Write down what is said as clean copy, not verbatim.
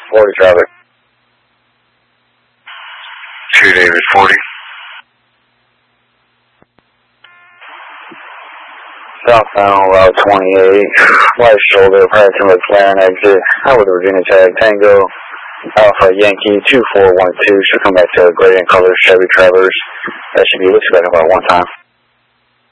40 traffic. 2 David 40. Southbound Route 28, right shoulder, prior to McLaren exit, with Virginia tag, Tango, Alpha Yankee 2412, should come back to gray and color Chevy Traverse. That should be listed back about one time.